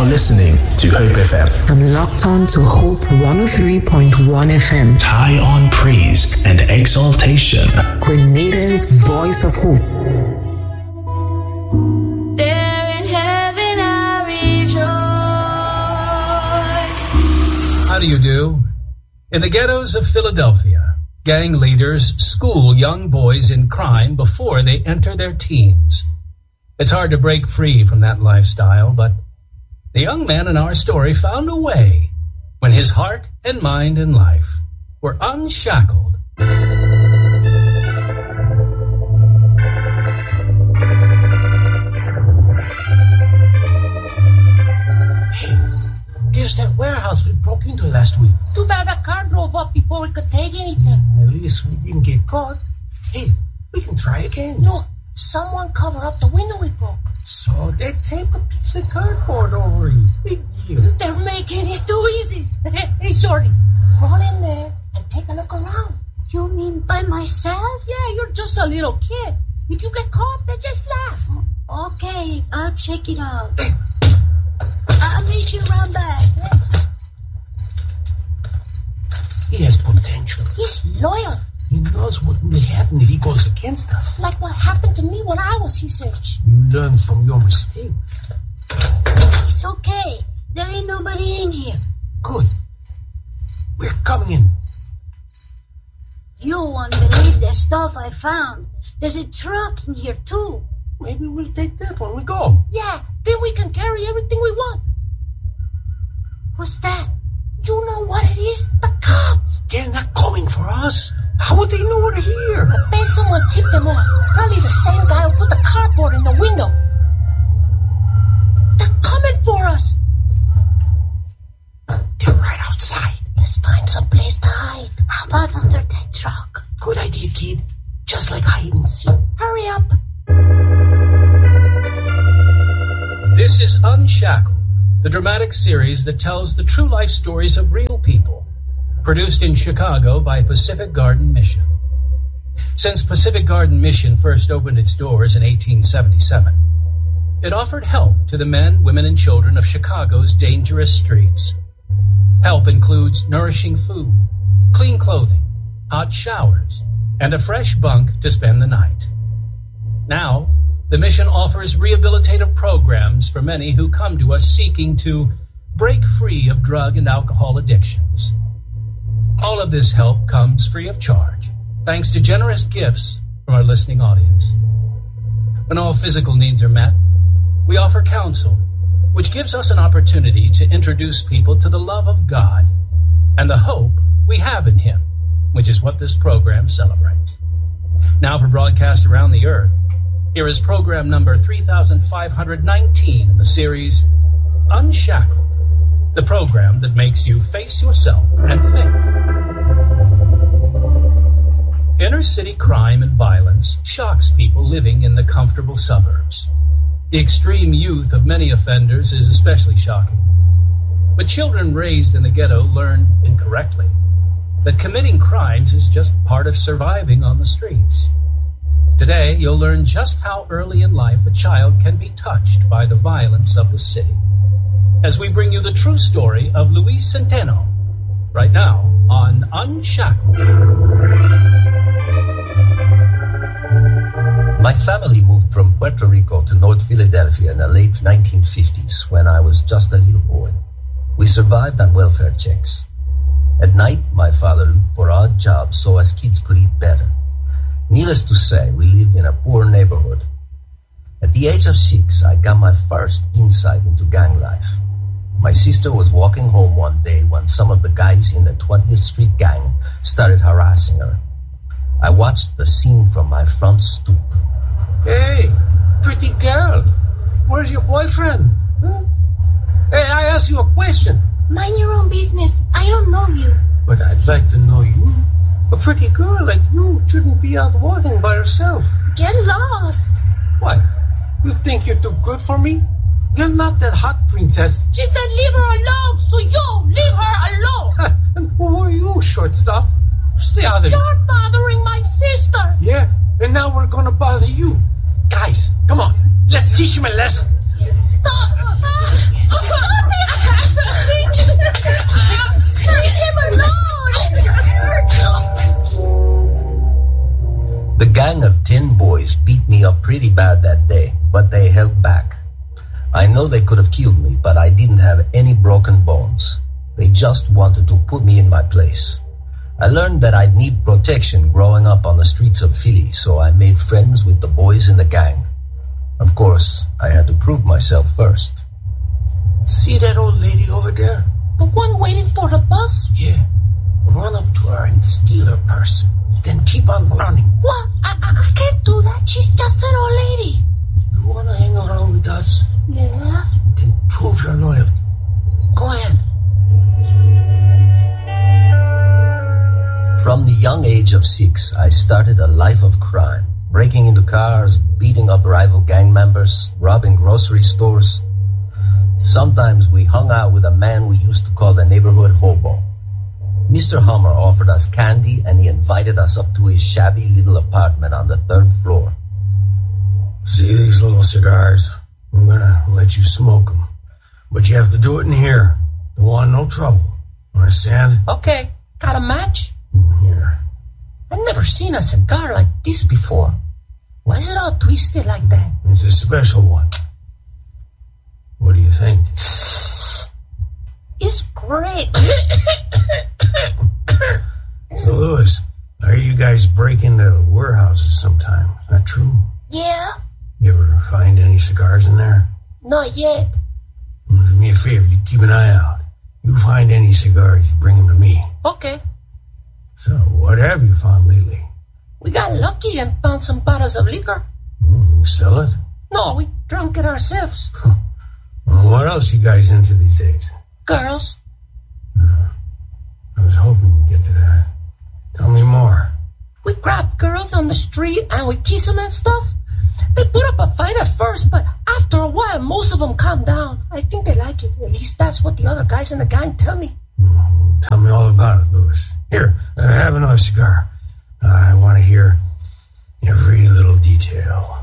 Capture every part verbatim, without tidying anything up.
You're listening to Hope F M. I'm locked on to Hope one oh three point one F M. High on praise and exaltation. Grenada's voice of hope. There in heaven I rejoice. How do you do? In the ghettos of Philadelphia, gang leaders school young boys in crime before they enter their teens. It's hard to break free from that lifestyle, but the young man in our story found a way when his heart and mind and life were unshackled. Hey, there's that warehouse we broke into last week. Too bad the car drove up before we could take anything. At least we didn't get caught. Hey, we can try again. Look, someone covered up the window we broke. So they tape a piece of cardboard over it. Big deal. They're making it too easy. Hey, Shorty, crawl in there and take a look around. You mean by myself? Yeah, you're just a little kid. If you get caught, they just laugh. Okay, I'll check it out. I'll meet you around back. He has potential. He's loyal. He knows what will happen if he goes against us. Like what happened to me when I was his age. You learn from your mistakes. It's okay. There ain't nobody in here. Good. We're coming in. You won't believe the stuff I found. There's a truck in here, too. Maybe we'll take that when we go. Yeah, then we can carry everything we want. What's that? You know what it is? The cops. They're not coming for us. How would they know we're here? I bet someone tipped them off. Probably the same guy who put the cardboard in the window. They're coming for us. They're right outside. Let's find some place to hide. How about under that truck? Good idea, kid. Just like hide and seek. Hurry up. This is Unshackled, the dramatic series that tells the true life stories of real people, produced in Chicago by Pacific Garden Mission. Since Pacific Garden Mission first opened its doors in eighteen seventy-seven, it offered help to the men, women, and children of Chicago's dangerous streets. Help includes nourishing food, clean clothing, hot showers, and a fresh bunk to spend the night. Now, the mission offers rehabilitative programs for many who come to us seeking to break free of drug and alcohol addictions. All of this help comes free of charge, thanks to generous gifts from our listening audience. When all physical needs are met, we offer counsel, which gives us an opportunity to introduce people to the love of God and the hope we have in Him, which is what this program celebrates. Now for broadcast around the earth, here is program number three thousand five hundred nineteen in the series Unshackled, the program that makes you face yourself and think. Inner city crime and violence shocks people living in the comfortable suburbs. The extreme youth of many offenders is especially shocking. But children raised in the ghetto learn incorrectly that committing crimes is just part of surviving on the streets. Today, you'll learn just how early in life a child can be touched by the violence of the city, as we bring you the true story of Luis Centeno, right now on Unshackled. My family moved from Puerto Rico to North Philadelphia in the late nineteen fifties when I was just a little boy. We survived on welfare checks. At night, my father looked for odd jobs so as kids could eat better. Needless to say, we lived in a poor neighborhood. At the age of six, I got my first insight into gang life. My sister was walking home one day when some of the guys in the twentieth Street gang started harassing her. I watched the scene from my front stoop. Hey, pretty girl. Where's your boyfriend? Huh? Hey, I asked you a question. Mind your own business. I don't know you. But I'd like to know you. A pretty girl like you shouldn't be out walking by herself. Get lost. What? You think you're too good for me? You're not that hot princess. She said leave her alone, so you leave her alone. And who are you, shortstop? Stay out of it. You're bothering my sister. Yeah, and now we're gonna bother you. Guys, come on. Let's teach him a lesson. Stop. pretty bad that day, but they held back. I know they could have killed me, but I didn't have any broken bones. They just wanted to put me in my place. I learned that I'd need protection growing up on the streets of Philly, so I made friends with the boys in the gang. Of course, I had to prove myself first. See that old lady over there? The one waiting for the bus? Yeah. Run up to her and steal her purse. Then keep on running. What? I, I, I can't do that. She's just an old lady. You want to hang around with us? Yeah? Then prove your loyalty. Go ahead. From the young age of six, I started a life of crime, breaking into cars, beating up rival gang members, robbing grocery stores. Sometimes we hung out with a man we used to call the neighborhood hobo. Mister Hummer offered us candy and he invited us up to his shabby little apartment on the third floor. See these little cigars? I'm gonna let you smoke them. But you have to do it in here. Don't want no trouble. Understand? Okay. Got a match? Here. I've never seen a cigar like this before. Why is it all twisted like that? It's a special one. What do you think? It's great. So, Louis, I hear you guys break into warehouses sometime. Is that true? Yeah? You ever find any cigars in there? Not yet. Well, do me a favor, you keep an eye out. You find any cigars, you bring them to me. Okay. So, what have you found lately? We got lucky and found some bottles of liquor. Hmm, you sell it? No, we drunk it ourselves. Well, what else you guys into these days? Girls. Uh, I was hoping you'd get to that. Tell me more. We grab girls on the street and we kiss them and stuff. They put up a fight at first, but after a while, most of them calm down. I think they like it. At least that's what the other guys in the gang tell me. Mm, tell me all about it, Louis. Here, uh, have another cigar. Uh, I want to hear every little detail.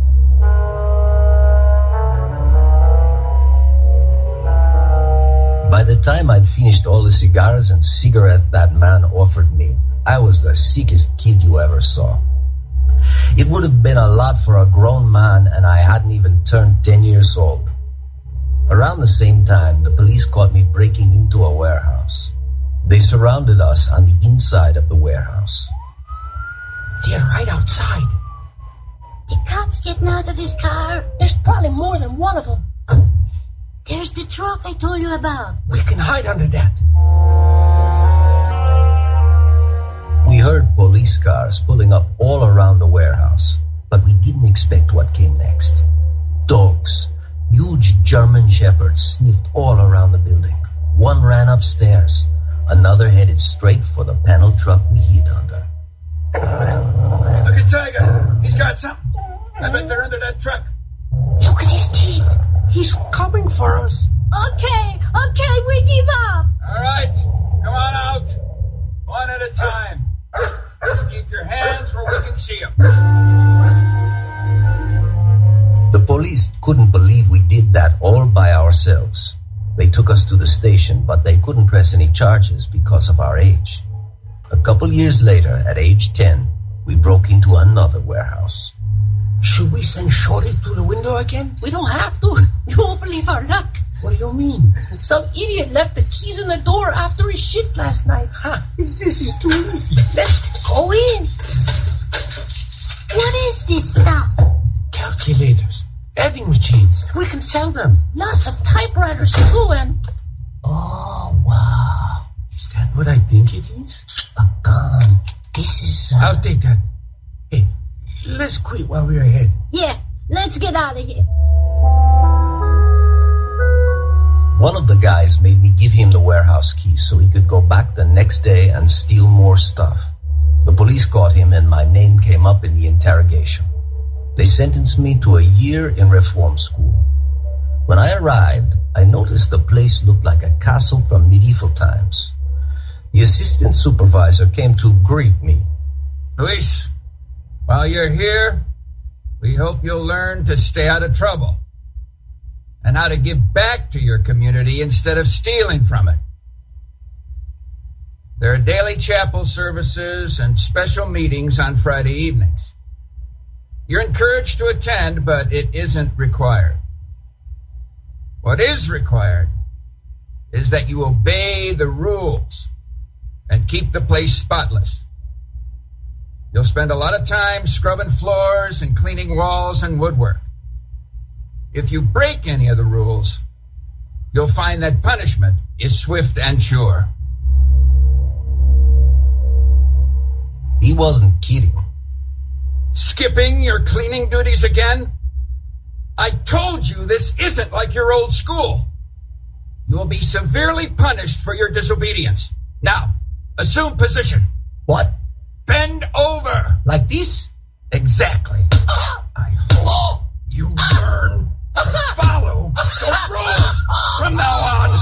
By the time I'd finished all the cigars and cigarettes that man offered me, I was the sickest kid you ever saw. It would have been a lot for a grown man, and I hadn't even turned ten years old. Around the same time, the police caught me breaking into a warehouse. They surrounded us on the inside of the warehouse. They're right outside. The cop's getting out of his car. There's probably more than one of them. There's the truck I told you about. We can hide under that. We heard police cars pulling up all around the warehouse, but we didn't expect what came next. Dogs, huge German shepherds, sniffed all around the building. One ran upstairs. Another headed straight for the panel truck we hid under. Look at Tiger. He's got something. I bet they're under that truck. Look at his teeth. He's coming for us. Okay, okay, we give up. All right. Come on out. One at a time. Keep your hands where we can see them. The police couldn't believe we did that all by ourselves. They took us to the station, but they couldn't press any charges because of our age. A couple years later, at age ten, we broke into another warehouse. Should we send Shorty through the window again? We don't have to. You won't believe our luck. What do you mean? Some idiot left the keys in the door after his shift last night. Ha! This is too easy. Let's go in. What is this stuff? Calculators. Adding machines. We can sell them. Lots of typewriters too, and Oh, wow. Is that what I think it is? a gun. This is. Uh... I'll take that. Hey, let's quit while we're ahead. Yeah, let's get out of here. One of the guys made me give him the warehouse keys so he could go back the next day and steal more stuff. The police caught him and my name came up in the interrogation. They sentenced me to a year in reform school. When I arrived, I noticed the place looked like a castle from medieval times. The assistant supervisor came to greet me. Luis, while you're here, we hope you'll learn to stay out of trouble and how to give back to your community instead of stealing from it. There are daily chapel services and special meetings on Friday evenings. You're encouraged to attend, but it isn't required. What is required is that you obey the rules and keep the place spotless. You'll spend a lot of time scrubbing floors and cleaning walls and woodwork. If you break any of the rules, you'll find that punishment is swift and sure. He wasn't kidding. Skipping your cleaning duties again? I told you this isn't like your old school. You will be severely punished for your disobedience. Now, assume position. What? Bend over. Like this? Exactly. I hope you learn to follow the rules from now on.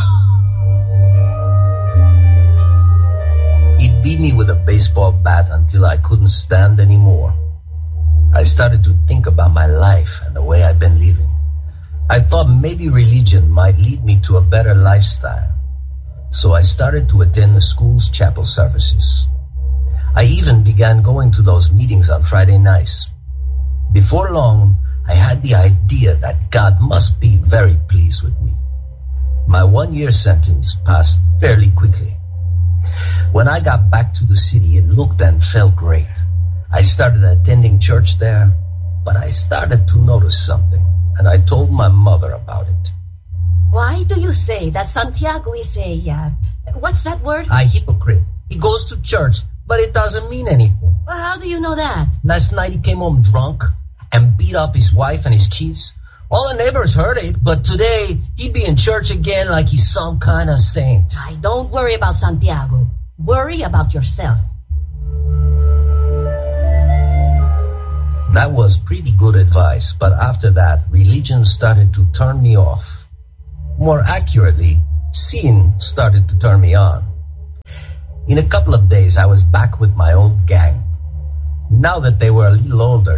He beat me with a baseball bat until I couldn't stand anymore. I started to think about my life and the way I've been living. I thought maybe religion might lead me to a better lifestyle. So I started to attend the school's chapel services. I even began going to those meetings on Friday nights. Before long, I had the idea that God must be very pleased with me. My one-year sentence passed fairly quickly. When I got back to the city, it looked and felt great. I started attending church there, but I started to notice something, and I told my mother about it. Why do you say that Santiago is a, uh, what's that word? A hypocrite. He goes to church, but it doesn't mean anything. Well, how do you know that? Last night he came home drunk and beat up his wife and his kids. All the neighbors heard it, but today he'd be in church again like he's some kind of saint. I don't worry about Santiago. Worry about yourself. That was pretty good advice, but after that, religion started to turn me off. More accurately, sin started to turn me on. In a couple of days, I was back with my old gang. Now that they were a little older,